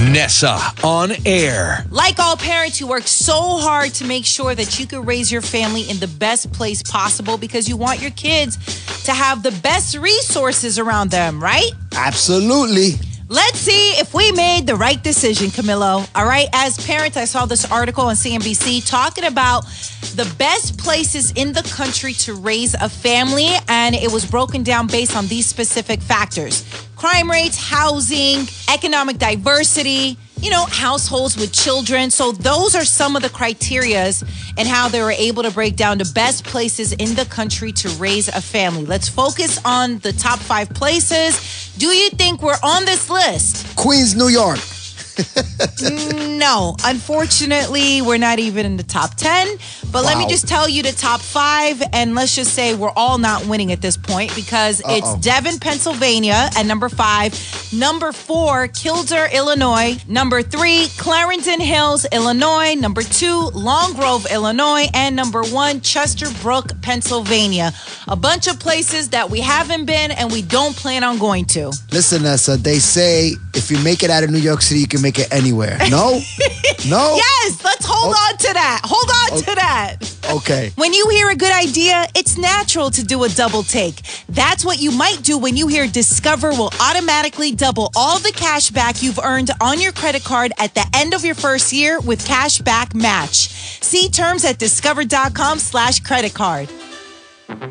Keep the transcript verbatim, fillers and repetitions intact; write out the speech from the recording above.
Nessa on air. Like all parents, you work so hard to make sure that you can raise your family in the best place possible because you want your kids to have the best resources around them, right? Absolutely. Let's see if we made the right decision, Camilo. All right, as parents, I saw this article on C N B C talking about the best places in the country to raise a family, and it was broken down based on these specific factors: crime rates, housing, economic diversity, you know, households with children. So those are some of the criterias and how they were able to break down the best places in the country to raise a family. Let's focus on the top five places. Do you think we're on this list? Queens, New York. No, unfortunately, we're not even in the top ten. But wow. Let me just tell you the top five, and let's just say we're all not winning at this point because Uh-oh. It's Devon, Pennsylvania at number five. Number four, Kildare, Illinois. Number three, Clarendon Hills, Illinois. Number two, Long Grove, Illinois. And number one, Chesterbrook, Pennsylvania. A bunch of places that we haven't been and we don't plan on going to. Listen, Nessa, they say if you make it out of New York City, you can make it anywhere. No? No? Yes, let's hold oh. on to that. Hold on oh. to that. Okay. When you hear a good idea, it's natural to do a double take. That's what you might do when you hear Discover will automatically double all the cash back you've earned on your credit card at the end of your first year with Cash Back Match. See terms at discover.com slash credit card.